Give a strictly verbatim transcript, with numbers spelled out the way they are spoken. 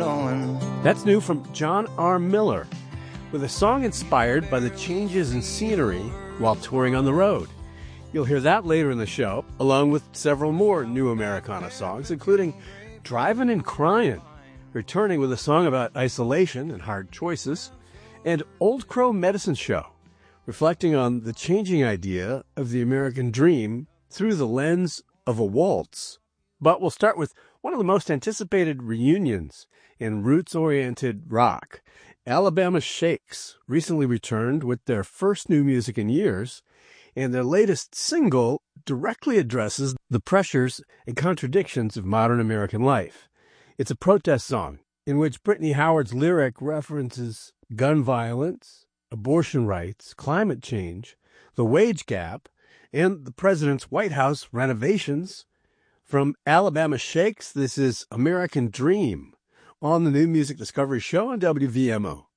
knowing. That's new from John R. Miller, with a song inspired by the changes in scenery while touring on the road. You'll hear that later in the show, along with several more new Americana songs, including Drivin' and Cryin', returning with a song about isolation and hard choices, and Old Crow Medicine Show, reflecting on the changing idea of the American dream through the lens of a waltz. But we'll start with one of the most anticipated reunions in roots-oriented rock. Alabama Shakes recently returned with their first new music in years, and their latest single directly addresses the pressures and contradictions of modern American life. It's a protest song in which Brittany Howard's lyric references gun violence, abortion rights, climate change, the wage gap, and the president's White House renovations. From Alabama Shakes, this is American Dream on the New Music Discovery Show on W V M O.